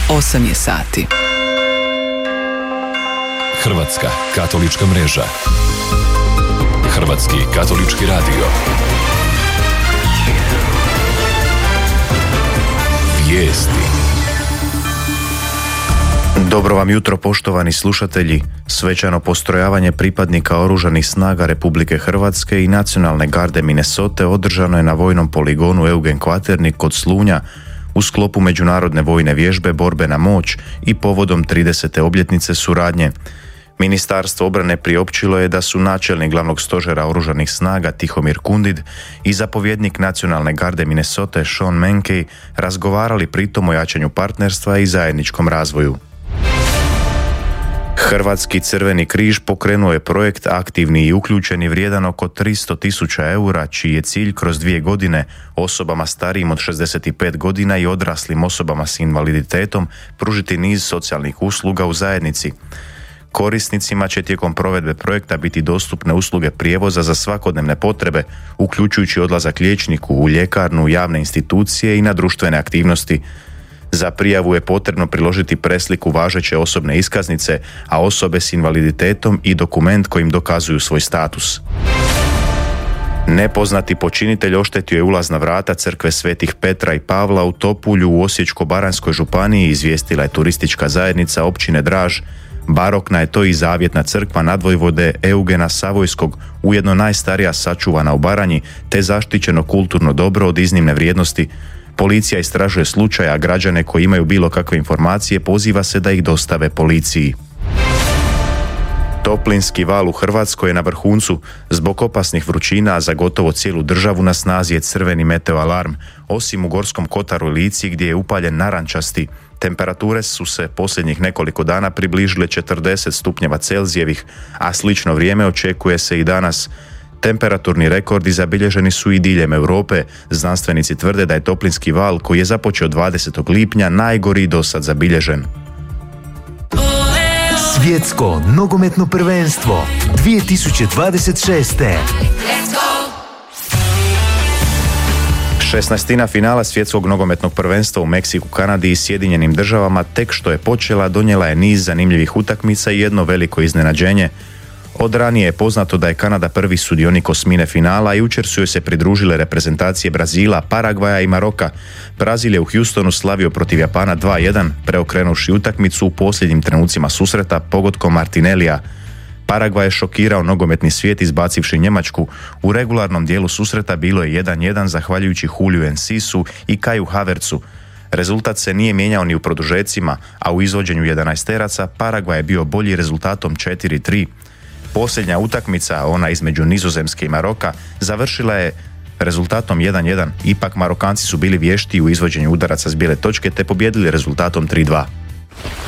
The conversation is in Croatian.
8 je sati. Hrvatska katolička mreža. Hrvatski katolički radio. Vijesti. Dobro vam jutro, poštovani slušatelji. Svečano postrojavanje pripadnika Oružanih snaga Republike Hrvatske i Nacionalne garde Minnesote održano je na vojnom poligonu Eugen Kvaternik kod Slunja u sklopu međunarodne vojne vježbe Borbena moć i povodom 30. obljetnice suradnje. Ministarstvo obrane priopćilo je da su načelnik glavnog stožera Oružanih snaga Tihomir Kundid i zapovjednik Nacionalne garde Minnesote Sean Menkey razgovarali pritom o jačanju partnerstva i zajedničkom razvoju. Hrvatski Crveni križ pokrenuo je projekt Aktivni i uključeni vrijedan oko 300.000 eura, čiji je cilj kroz 2 godine osobama starijim od 65 godina i odraslim osobama s invaliditetom pružiti niz socijalnih usluga u zajednici. Korisnicima će tijekom provedbe projekta biti dostupne usluge prijevoza za svakodnevne potrebe, uključujući odlazak liječniku, u ljekarnu, javne institucije i na društvene aktivnosti. Za prijavu je potrebno priložiti presliku važeće osobne iskaznice, a osobe s invaliditetom i dokument kojim dokazuju svoj status. Nepoznati počinitelj oštetio je ulazna vrata crkve Svetih Petra i Pavla u Topulju u Osječko-baranjskoj županiji, izvijestila je turistička zajednica općine Draž. Barokna je to i zavjetna crkva nadvojvode Eugena Savojskog, ujedno najstarija sačuvana u Baranji, te zaštićeno kulturno dobro od iznimne vrijednosti. Policija istražuje slučaj, a građane koji imaju bilo kakve informacije poziva se da ih dostave policiji. Toplinski val u Hrvatskoj je na vrhuncu. Zbog opasnih vrućina za gotovo cijelu državu na snazi je crveni meteo alarm, osim u Gorskom kotaru i Lici gdje je upaljen narančasti. Temperature su se posljednjih nekoliko dana približile 40 stupnjeva Celzijevih, a slično vrijeme očekuje se i danas. Temperaturni rekordi zabilježeni su i diljem Europe. Znanstvenici tvrde da je toplinski val koji je započeo 20. lipnja najgori dosad zabilježen. Svjetsko nogometno prvenstvo 2026. 16. finala svjetskog nogometnog prvenstva u Meksiku, Kanadi i Sjedinjenim državama tek što je počela, donijela je niz zanimljivih utakmica i jedno veliko iznenađenje. Od ranije je poznato da je Kanada prvi sudionik osmine finala i jučer su joj se pridružile reprezentacije Brazila, Paragvaja i Maroka. Brazil je u Houstonu slavio protiv Japana 2-1, preokrenuši utakmicu u posljednjim trenucima susreta pogodkom Martinellija. Paragvaj je šokirao nogometni svijet izbacivši Njemačku. U regularnom dijelu susreta bilo je 1-1 zahvaljujući Juliju Encisu i Kaju Havertzu. Rezultat se nije mijenjao ni u produžecima, a u izvođenju 11-teraca Paragvaj je bio bolji rezultatom 4-3. Posljednja utakmica, ona između Nizozemske i Maroka, završila je rezultatom 1-1. Ipak Marokanci su bili vještiji u izvođenju udaraca s bijele točke te pobijedili rezultatom 3-2.